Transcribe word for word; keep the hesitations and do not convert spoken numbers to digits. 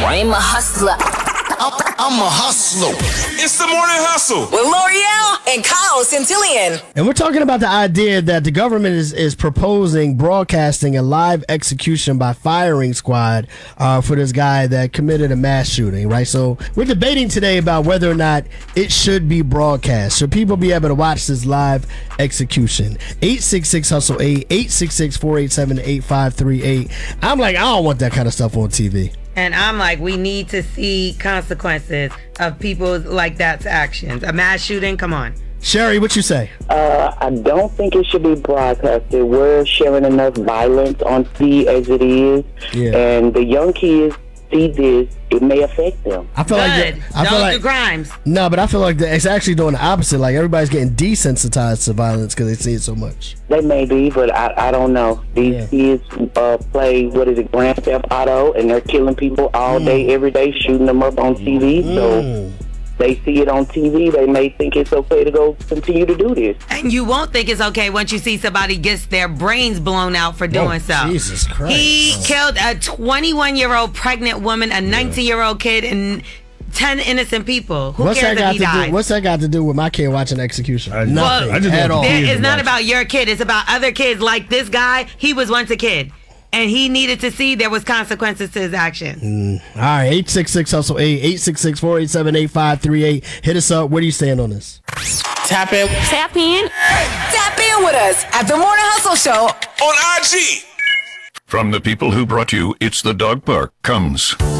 I'm a hustler. I'm, I'm a hustler. It's the Morning Hustle with L'Oreal and Kyle Centillion. And we're talking about the idea that the government is, is proposing broadcasting a live execution by firing squad uh, for this guy that committed a mass shooting, right? So we're debating today about whether or not it should be broadcast. Should people be able to watch this live execution? eight six six hustle eight, eight six six, four eight seven, eight five three eight. I'm like, I don't want that kind of stuff on T V. And I'm like, we need to see consequences of people like that's actions. A mass shooting, come on. Sherry, what you say? Uh, I don't think it should be broadcasted. We're sharing enough violence on T V as it is. Yeah. And the young kids see this, it may affect them. I feel Good. like the, I don't feel like, do crimes. No, but I feel like the, it's actually doing the opposite. Like everybody's getting desensitized to violence because they see it so much. They may be, but I, I don't know. These yeah. kids uh, play, what is it, Grand Theft Auto, and they're killing people all mm. day, every day, shooting them up on T V. Mm. So they see it on T V, they may think it's okay to go continue to do this. And you won't think it's okay once you see somebody gets their brains blown out for doing oh, so. Jesus Christ. He oh. killed a twenty-one-year-old pregnant woman, a nineteen-year-old kid, and ten innocent people. Who what's cares that got if he to dies? Do, what's that got to do with my kid watching execution? I, Nothing well, I just at all. It's not watch. about your kid. It's about other kids like this guy. He was once a kid. And he needed to see there was consequences to his action. Mm. All right, eight six six hustle eight, eight six six, four eight seven, eight five three eight. Hit us up. Where do you stand on this? Tap in. Tap in. Tap in with us at the Morning Hustle Show on I G. From the people who brought you It's the Dog Park comes